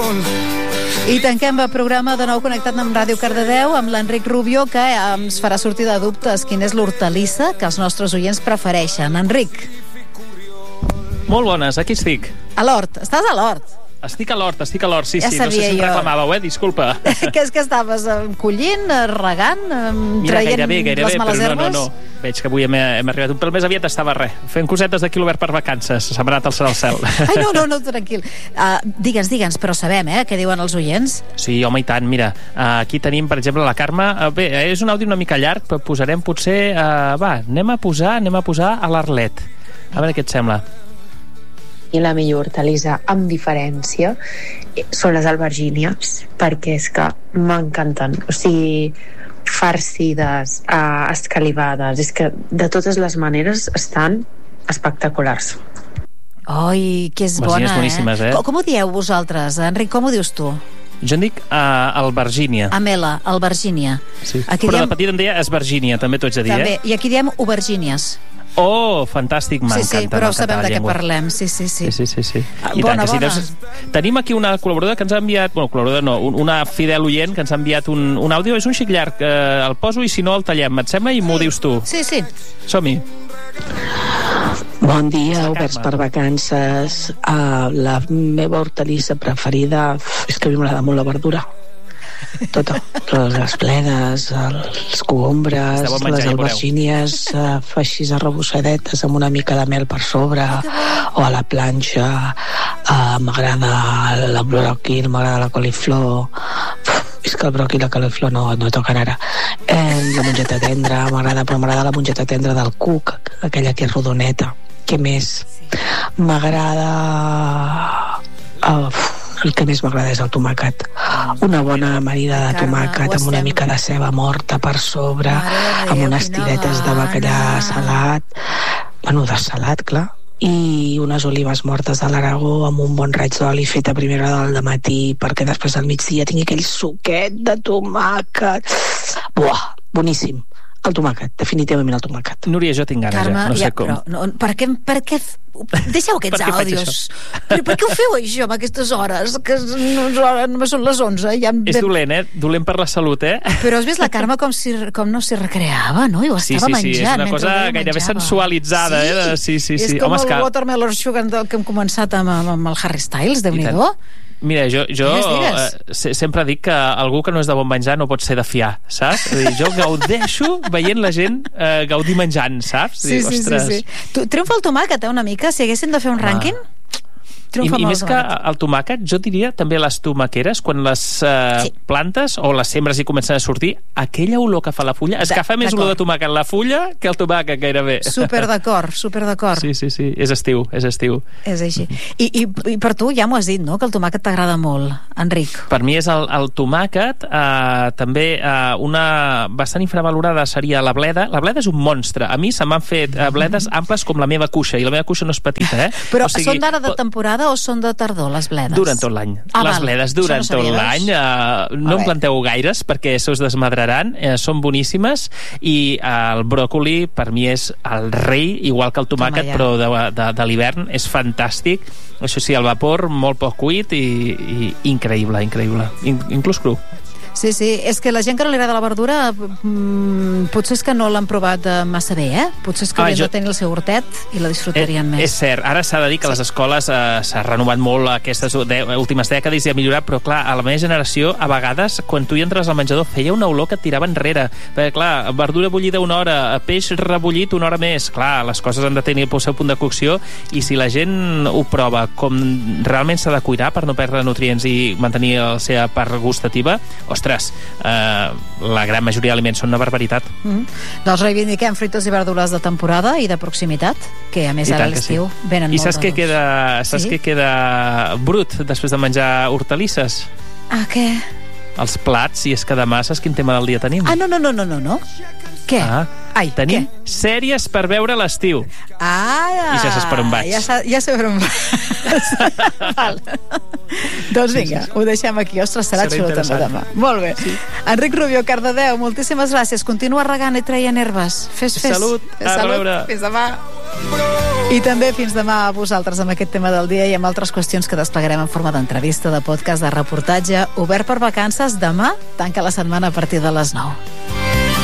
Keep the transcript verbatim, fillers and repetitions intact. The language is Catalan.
I tanquem el programa de nou connectat amb Ràdio Cardedeu amb l'Enric Rubio, que ens farà sortir de dubtes quina és l'hortalissa que els nostres oients prefereixen. Enric. Molt bones, aquí estic. A l'hort, estàs a l'hort. Estic a l'hort, estic a l'hort, sí, ja sí. No sé si em jo. reclamàveu, eh? Disculpa. Que és que estaves collint, regant, Mira, traient gairebé, gairebé, les males però no, herbes? no, no. Veig que avui hem, hem arribat un pèl més aviat, estava res, fent cosetes d'aquí l'obert per vacances, s'ha anat al cel al cel. Ai, no, no, no, tranquil. Uh, digue'ns, digue'ns, però sabem, eh, què diuen els oients? Sí, home, i tant, mira, uh, aquí tenim, per exemple, la Carme. Uh, bé, és un àudio una mica llarg, però posarem potser... Uh, va, anem a posar, anem a posar a l'Arlet. A veure què et sembla. I la millor hortalissa, amb diferència, són les albergínies, perquè és que m'encanten. O sigui, farcides, eh, escalivades, és que de totes les maneres estan espectaculars. Ai, que és bona, boníssimes, eh? Com, com ho dieu vosaltres, Enric? Com ho dius tu? Jo en dic uh, albergínia. Amela, albergínia. Sí. Aquí Però diem... de petit em deia esbergínia, també t'ho haig de dir, també. eh? I aquí diem aubergínies. Oh, fantàstic, m'encanta. Sí, sí, però sabem de què parlem. Sí, sí, sí. Sí, sí, sí, sí. I bona, tant, que bona. Sí, doncs, tenim aquí una col·laboradora que ens ha enviat... Bueno, col·laboradora no, una fidel oient que ens ha enviat un, un àudio. És un xic llarg, eh, el poso i si no el tallem, et sembla? I m'ho dius tu. Sí, sí. Som-hi. Bon dia, oberts per vacances. Uh, la meva hortalissa preferida és que a mi m'agrada molt la verdura. Tota, les bledes, els cogombres, menjar, les albergínies uh, feixis arrebossadetes amb una mica de mel per sobre, o a la planxa. Uh, m'agrada la bròquil, m'agrada la coliflor. És que el bròquil i la coliflor no, no toquen ara. Eh, la mongeta tendra m'agrada, però m'agrada la mongeta tendra del cuc, aquella que és rodoneta. Què més? M'agrada... Uh, el que més m'agrada és el tomàquet. Una bona amanida de tomàquet amb una mica de ceba morta per sobre, amb unes tiretes de bacallà salat, bueno, de salat, clar, i unes olives mortes de l'Aragó amb un bon raig d'oli fet a primera hora del matí perquè després al migdia tingui aquell suquet de tomàquet. Buah, boníssim. El tomàquet, definitivament el tomàquet. Núria, jo tinc ganes, Carme, ja, no sé ja, com. Però, no, per què... Per què deixeu aquests per què àudios. Per, per què ho feu això amb aquestes hores? Que no, només són les onze. Ja és ben... dolent, eh? Dolent per la salut, eh? Però has vist la Carme com, si, com no s'hi recreava, no? I ho sí, estava sí, sí, menjant. És una cosa gairebé menjava. sensualitzada, sí. eh? De... Sí, sí, sí. És com Home, el que... Watermelon Sugar que hem començat amb, amb el Harry Styles, Déu-n'hi-do. Mira, jo, jo digues, digues. Eh, sempre dic que algú que no és de bon menjar no pot ser de fiar, saps? Dir, jo gaudeixo veient la gent eh, gaudir menjant, saps? Sí, Dir, sí, sí, sí. Tu, triomfa el tomàquet, eh, una mica? Si haguessin de fer un rànquing... I, i més que el tomàquet, jo diria també les tomaqueres, quan les uh, sí. plantes o les sembres hi comencen a sortir, aquella olor que fa la fulla, és que fa més olor de tomàquet la fulla que el tomàquet gairebé. Super d'acord, super d'acord. Sí, sí, sí, és estiu, és estiu. És així. I, i, i per tu ja m'ho has dit, no?, que el tomàquet t'agrada molt, Enric. Per mi és el, el tomàquet, uh, també uh, una bastant infravalorada seria la bleda. La bleda és un monstre. A mi se m'han fet uh, bledes amples com la meva cuixa, i la meva cuixa no és petita, eh? Però o sigui, són d'ara de temporada o són de tardor, les bledes? Duren tot l'any. Ah, les val. bledes duren no tot l'any. Uh, no en planteu gaires perquè se us desmadraran. Uh, són boníssimes. I uh, el bròcoli per mi és el rei, igual que el tomàquet, ja. però de, de, de l'hivern. És fantàstic. Això sí, al vapor, molt poc cuit i, i increïble, increïble. In, inclús cru. Sí, sí, és que la gent que no li agrada la verdura mmm, potser és que no l'han provat massa bé, eh? Potser és que haurien ah, jo... de tenir el seu hortet i la disfrutarien eh, més. És cert, ara s'ha de dir que sí. les escoles eh, s'ha renovat molt aquestes de, últimes dècades i ha millorat, però clar, a la meva generació a vegades, quan tu hi entres al menjador feia una olor que et tirava enrere, perquè clar, verdura bullida una hora, peix rebullit una hora més, clar, les coses han de tenir el seu punt de cocció, i si la gent ho prova com realment s'ha de cuidar per no perdre nutrients i mantenir la seva part gustativa, ostres, eh, la gran majoria d'aliments són una barbaritat. Mm-hmm. Doncs reivindiquem fruites i verdures de temporada i de proximitat, que a més I ara a l'estiu sí. venen I molt saps què queda, saps sí? què queda brut després de menjar hortalisses? Ah, què? Els plats, i és que demà saps quin tema del dia tenim? Ah, no, no, no, no, no, no. Què? Ah, Ai, tenim què? sèries per veure a l'estiu. Ah, I ja saps per on vaig. Ja, ja sé per on vaig. Val. Doncs vinga, ho deixem aquí. Ostres, serà, serà xulo també demà. Molt bé. Sí. Enric Rubio, Cardedeu, moltíssimes gràcies. Continua regant i traient herbes. Fes, fes. Salut. Fes a salut. reveure. Fins demà. I també fins demà a vosaltres amb aquest tema del dia i amb altres qüestions que desplegarem en forma d'entrevista, de podcast, de reportatge. Obert per vacances, demà tanca la setmana a partir de les nou.